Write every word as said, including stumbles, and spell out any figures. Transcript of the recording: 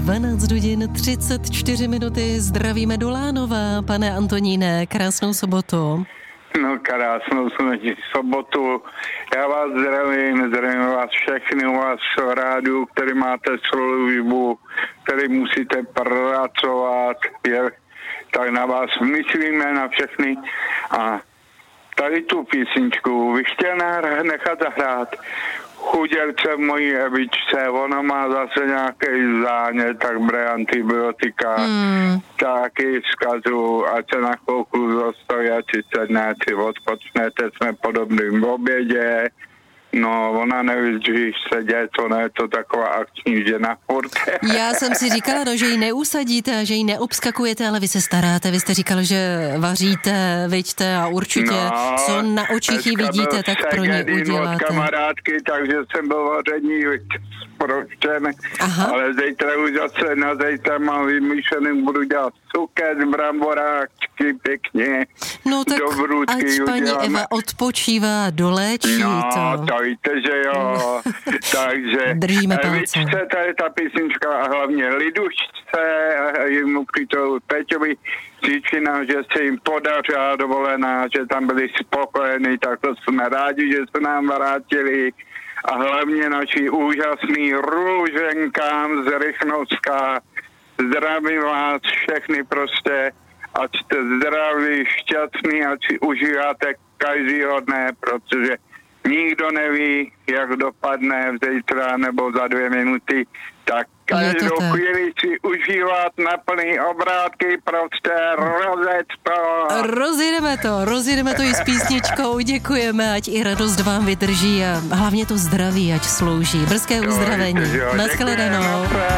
dvanáct hodin třicet čtyři minuty. Zdravíme do Lánova. Pane Antoníne, krásnou sobotu. No, krásnou sobotu. Já vás zdravím, zdravím vás všechny, u vás v rádiu, který máte službu, který musíte pracovat, je, tak na vás myslíme, na všechny. A tady tu písničku bych chtěl nechat zahrát chudělce mojí Evičce, ona má zase nějaký zánět, tak bere antibiotika, mm. taky vzkazu, ať se na chvilku zastaví, ať si sedne, si odpočnete, jsme podobným v obědě. No, ona nevydrží sedět, ona je to taková akční žena furt. Já jsem si říkala, no, že ji neusadíte a že ji neobskakujete, ale vy se staráte, vy jste říkal, že vaříte, vyďte a určitě, no, co na očích ji vidíte, tak pro ní uděláte. Od kamarádky, takže jsem byl vaření zproštěn, ale zítra už zase na zítra mám vymýšlený, budu dělat cukec, bramboráčky, pěkně. No tak ať paní uděláme. Eva odpočívá, doléčí no, to. to víte, že jo. Takže držíme palce. Evičce, tady ta písnička a hlavně Lidušce, jim ukrytou Peťovi příčina, že se jim podařila dovolená, že tam byli spokojení, tak to jsme rádi, že se nám vrátili. A hlavně naši úžasný Růženkám z Rychnovska. Zdravím vás všechny prostě, ať jste zdraví, šťastný, ať si užíváte každýho dne, protože nikdo neví, jak dopadne zítra nebo za dvě minuty, tak každou chvíli si užívat na plný obrátky, prostě rozjet to. Rozjedeme to, rozjedeme to i s písničkou, děkujeme, ať i radost vám vydrží a hlavně to zdraví, ať slouží. Brzké uzdravení. Naschledanou.